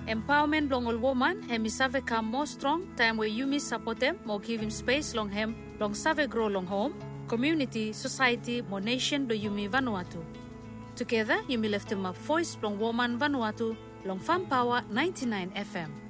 Empowerment long all woman, hemi save come more strong, time where you miss support them, more give him space long hem, long save grow long home, community, society, more nation do Yumi Vanuatu. Together, Yumi left him up voice long woman Vanuatu, long Farm Power 99 FM.